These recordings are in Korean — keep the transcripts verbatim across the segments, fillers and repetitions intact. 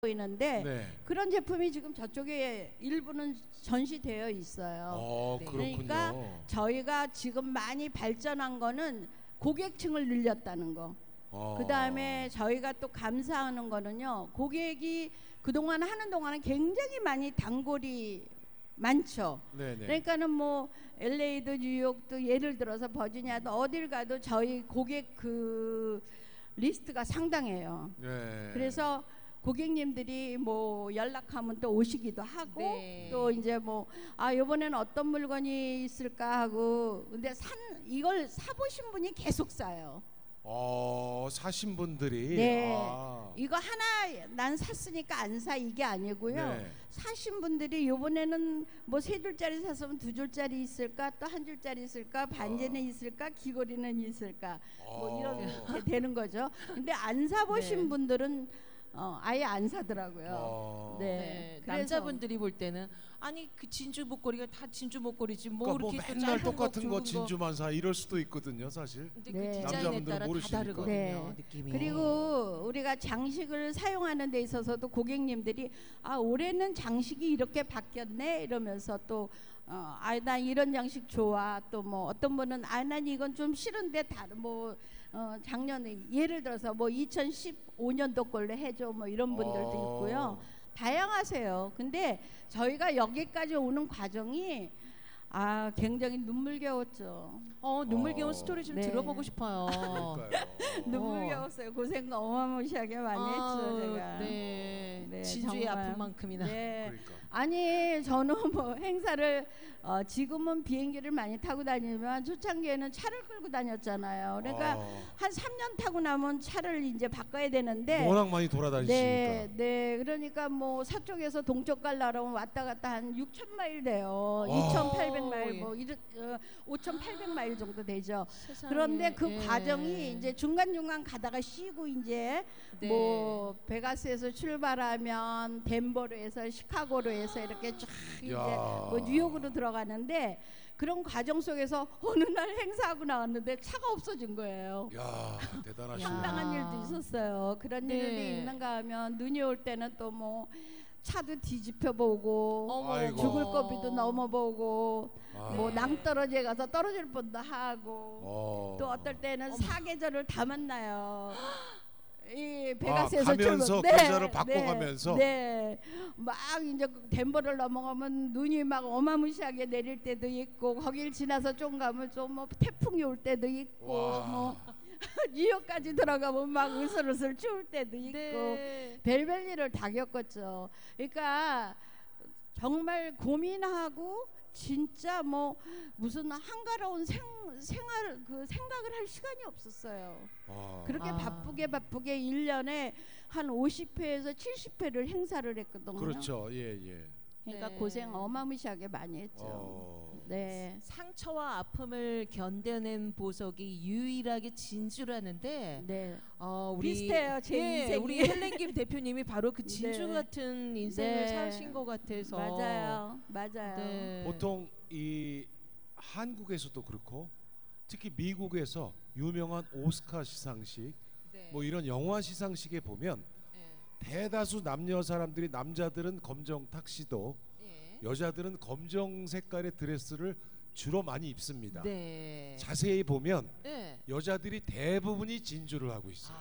보이는데 네. 그런 제품이 지금 저쪽에 일부는 전시되어 있어요. 어, 네. 그렇군요. 그러니까 저희가 지금 많이 발전한 거는 고객층을 늘렸다는 거. 어. 그 다음에 저희가 또 감사하는 거는요, 고객이 그동안 하는 동안은 굉장히 많이 단골이 많죠. 네네. 그러니까는 뭐 엘에이도 뉴욕도 예를 들어서 버지니아도 어딜 가도 저희 고객 그 리스트가 상당해요. 네. 그래서 고객님들이 뭐 연락하면 또 오시기도 하고, 네. 또 이제 뭐 아 이번에는 어떤 물건이 있을까 하고, 근데 산 이걸 사보신 분이 계속 사요. 어, 사신 분들이 네. 아. 이거 하나 난 샀으니까 안 사 이게 아니고요. 네. 사신 분들이 이번에는 뭐 세 줄짜리 샀으면 두 줄짜리 있을까, 또 한 줄짜리 있을까, 반지는 어. 있을까, 귀걸이는 있을까, 뭐 어. 이렇게 되는 거죠. 근데 안 사보신 네. 분들은 어, 아예 안 사더라고요. 어. 네. 네, 그래서 남자분들이 볼 때는 아니 그 진주 목걸이가 다 진주 목걸이지 뭐 그러니까 뭐 이렇게 또 맨날 짧은 똑같은 거 굵은 진주만 사 이럴 수도 있거든요, 사실. 근데 네. 그 디자인에 남자분들은 따라 다 모르시니까. 다르거든요. 네. 느낌이. 그리고 우리가 장식을 사용하는 데 있어서도 고객님들이 아 올해는 장식이 이렇게 바뀌었네 이러면서 또 어, 아, 난 이런 장식 좋아. 또 뭐 어떤 분은 아, 난 이건 좀 싫은데 다른 뭐 어, 작년에 예를 들어서 뭐 이천십오 년도 걸로 해줘 뭐 이런 분들도 어. 있고요. 다양하세요. 근데 저희가 여기까지 오는 과정이 아 굉장히 눈물겨웠죠. 어 눈물겨운 어. 스토리 좀 네. 들어보고 싶어요. 그러니까요. 눈물겨웠어요. 고생 어마무시하게 많이 했죠, 아우, 제가. 네. 네, 진주의 정말. 아픈 만큼이나. 네. 그러니까. 아니 저는 뭐 행사를 어, 지금은 비행기를 많이 타고 다니지만 초창기에는 차를 끌고 다녔잖아요. 그러니까 어. 한 삼 년 타고 나면 차를 이제 바꿔야 되는데. 워낙 많이 돌아다니시니까. 네, 네. 그러니까 뭐 서쪽에서 동쪽 갈라면 왔다 갔다 한 육천 마일 돼요. 와. 이천팔백 마일, 예. 뭐 이르, 어, 오천팔백 마일 정도 되죠. 세상에. 그런데 그 예. 과정이 이제 중간 중간 가다가 쉬고 이제 네. 뭐 베가스에서 출발하면 덴버로 해서 시카고로 해서 이렇게 쫙 이제 야. 뭐 뉴욕으로 들어가는데 그런 과정 속에서 어느 날 행사하고 나왔는데 차가 없어진 거예요. 야, 대단하시네. 야. 황당한 일도 있었어요. 그런 네. 일이 있는가 하면 눈이 올 때는 또 뭐 차도 뒤집혀 보고 어머, 아이고. 죽을 거비도 넘어보고 아. 뭐 네. 낭떠러지에 가서 떨어질 뻔도 하고 어. 또 어떨 때는 어머. 사계절을 다 만나요. 이 아, 베가스에서 가면서 출발- 계절을 바꿔가면서? 네, 네. 막 이제 덴버를 넘어가면 눈이 막 어마무시하게 내릴 때도 있고 거길 지나서 좀 가면 좀 뭐 태풍이 올 때도 있고 와. 뭐 뉴욕까지 들어가면 막 으슬으슬 추울 때도 있고 네. 별별 일을 다 겪었죠. 그러니까 정말 고민하고 진짜 뭐 무슨 한가로운 생, 생활 그 생각을 할 시간이 없었어요. 아. 그렇게 아. 바쁘게 바쁘게 일 년에 한 오십 회에서 칠십 회를 행사를 했거든요. 그렇죠. 예, 예. 그러니까 네. 고생 어마무시하게 많이 했죠. 어. 네. 상처와 아픔을 견뎌낸 보석이 유일하게 진주라는데 네. 어, 우리 비슷해요, 제 예, 인생이. 우리 헬렌김 대표님이 바로 그 진주 네. 같은 인생을 네. 사신 것 같아서 맞아요. 맞아요. 네. 보통 이 한국에서도 그렇고 특히 미국에서 유명한 오스카 시상식 네. 뭐 이런 영화 시상식에 보면 네. 대다수 남녀 사람들이 남자들은 검정 탁시도 예. 여자들은 검정 색깔의 드레스를 주로 많이 입습니다. 네. 자세히 보면 네. 여자들이 대부분이 진주를 하고 있어요.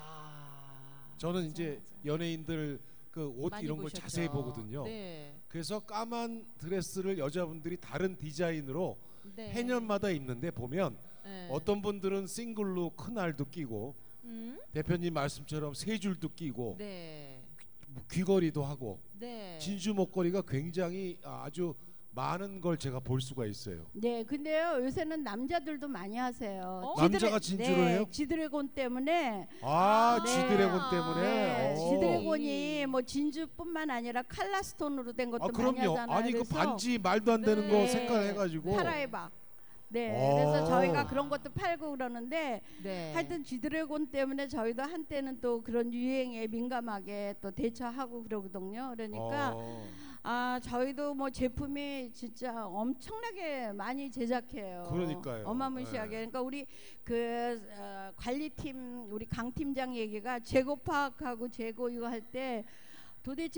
아. 저는 맞아, 이제 맞아. 연예인들 그 옷 많이 이런 걸 보셨죠. 자세히 보거든요. 네. 그래서 까만 드레스를 여자분들이 다른 디자인으로 네. 해년마다 입는데 보면 네. 어떤 분들은 싱글로 큰 알도 끼고 음? 대표님 말씀처럼 세 줄도 끼고 네. 뭐 귀걸이도 하고 네. 진주 목걸이가 굉장히 아주 많은 걸 제가 볼 수가 있어요. 네, 근데요 요새는 남자들도 많이 하세요. 어? 남자가 진주를 네, 해요? 지드래곤 때문에. 아, 네. 지드래곤 때문에. 네, 오. 지드래곤이 뭐 진주뿐만 아니라 칼라스톤으로 된 것도 아, 많이 그럼요. 하잖아요. 아니 그 그래서 반지 말도 안 되는 거 네. 색깔 해가지고. 파라에바. 네, 오. 그래서 저희가 그런 것도 팔고 그러는데 네. 하여튼 지드래곤 때문에 저희도 한때는 또 그런 유행에 민감하게 또 대처하고 그러거든요. 그러니까 어. 아 저희도 뭐 제품이 진짜 엄청나게 많이 제작해요. 그러니까요. 어마무시하게. 네. 그러니까 우리 그 어, 관리팀 우리 강 팀장 얘기가 재고 파악하고 재고 이거 할 때 도대체